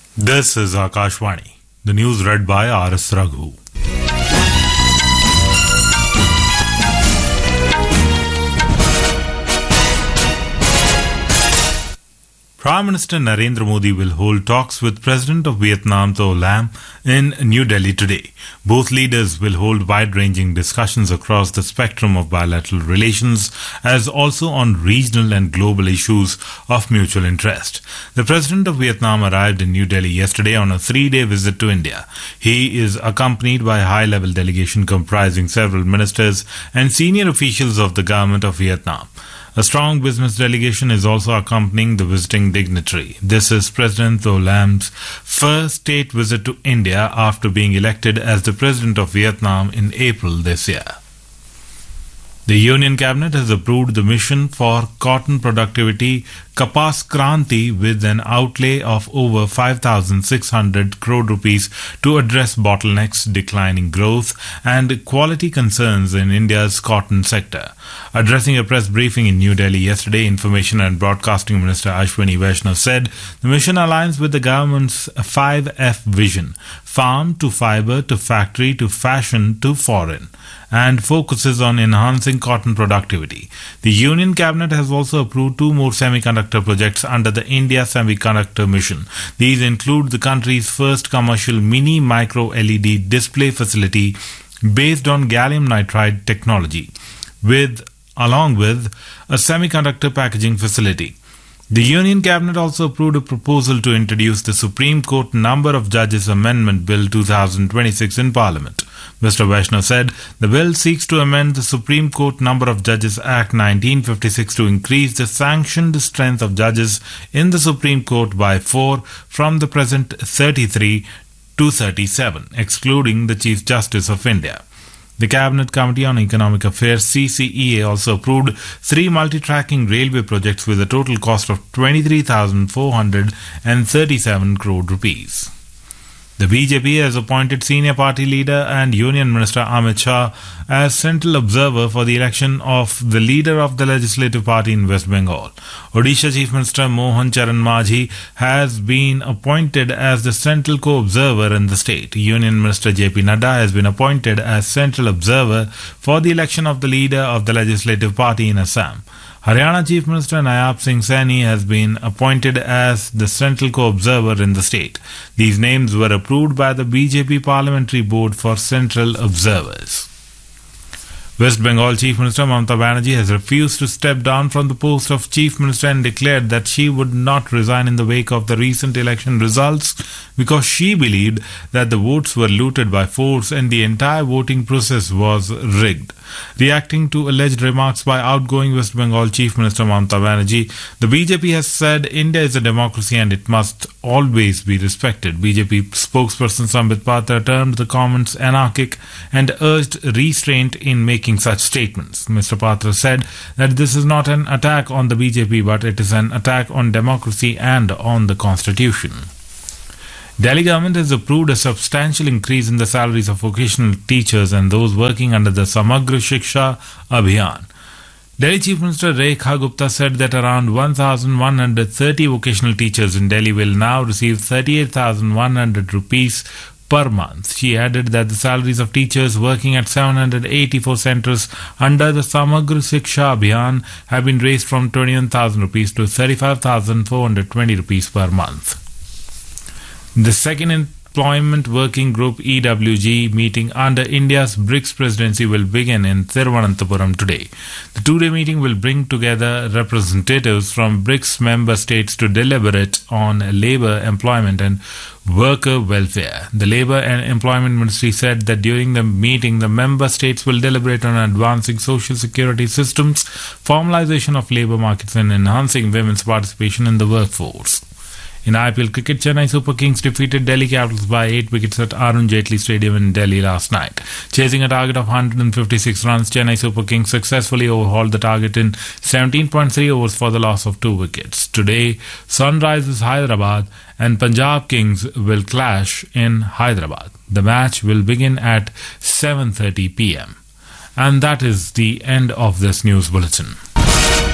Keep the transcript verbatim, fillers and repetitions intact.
This is Akashvani. The news read by R S Raghu. Prime Minister Narendra Modi will hold talks with President of Vietnam Tho Lam in New Delhi today. Both leaders will hold wide-ranging discussions across the spectrum of bilateral relations, as also on regional and global issues of mutual interest. The President of Vietnam arrived in New Delhi yesterday on a three-day visit to India. He is accompanied by a high-level delegation comprising several ministers and senior officials of the government of Vietnam. A strong business delegation is also accompanying the visiting dignitary. This is President Tho Lam's first state visit to India after being elected as the President of Vietnam in April this year. The Union Cabinet has approved the mission for cotton productivity Kapas Kranti with an outlay of over five thousand six hundred crore rupees to address bottlenecks, declining growth and quality concerns in India's cotton sector. Addressing a press briefing in New Delhi yesterday, Information and Broadcasting Minister Ashwini Vaishnaw said the mission aligns with the government's five F vision: farm to fibre to factory to fashion to foreign, and focuses on enhancing cotton productivity. The Union Cabinet has also approved two more semiconductor projects under the India Semiconductor Mission. These include the country's first commercial mini micro L E D display facility based on gallium nitride technology, with along with a semiconductor packaging facility. The Union Cabinet also approved a proposal to introduce the Supreme Court Number of Judges Amendment Bill two thousand twenty-six in Parliament. Mister Vaishnaw said the bill seeks to amend the Supreme Court Number of Judges Act nineteen fifty-six to increase the sanctioned strength of judges in the Supreme Court by four from the present thirty-three to thirty-seven, excluding the Chief Justice of India. The Cabinet Committee on Economic Affairs C C E A also approved three multi-tracking railway projects with a total cost of twenty-three thousand four hundred thirty-seven crore rupees. The B J P has appointed senior party leader and Union Minister Amit Shah as central observer for the election of the leader of the legislative party in West Bengal. Odisha Chief Minister Mohan Charan Majhi has been appointed as the central co-observer in the state. Union Minister J P Nadda has been appointed as central observer for the election of the leader of the legislative party in Assam. Haryana Chief Minister Nayab Singh Saini has been appointed as the central co-observer in the state. These names were approved by the B J P Parliamentary Board for Central Observers. West Bengal Chief Minister Mamata Banerjee has refused to step down from the post of Chief Minister and declared that she would not resign in the wake of the recent election results because she believed that the votes were looted by force and the entire voting process was rigged. Reacting to alleged remarks by outgoing West Bengal Chief Minister Mamata Banerjee, the B J P has said India is a democracy and it must always be respected. B J P spokesperson Sambit Patra termed the comments anarchic and urged restraint in making such statements. Mister Patra said that this is not an attack on the B J P, but it is an attack on democracy and on the Constitution. Delhi government has approved a substantial increase in the salaries of vocational teachers and those working under the Samagra Shiksha Abhiyan. Delhi Chief Minister Rekha Gupta said that around one thousand one hundred thirty vocational teachers in Delhi will now receive thirty-eight thousand one hundred rupees per month. She added that the salaries of teachers working at seven hundred eighty-four centres under the Samagra Shiksha Abhiyan have been raised from twenty-one thousand rupees to thirty-five thousand four hundred twenty rupees per month. The second Employment Working Group E W G meeting under India's BRICS presidency will begin in Thiruvananthapuram today. The two-day meeting will bring together representatives from BRICS member states to deliberate on labour, employment and worker welfare. The Labour and Employment Ministry said that during the meeting, the member states will deliberate on advancing social security systems, formalisation of labour markets and enhancing women's participation in the workforce. In I P L cricket, Chennai Super Kings defeated Delhi Capitals by eight wickets at Arun Jaitley Stadium in Delhi last night. Chasing a target of one hundred fifty-six runs, Chennai Super Kings successfully overhauled the target in seventeen point three overs for the loss of two wickets. Today, Sunrisers Hyderabad and Punjab Kings will clash in Hyderabad. The match will begin at seven thirty p m. And that is the end of this news bulletin.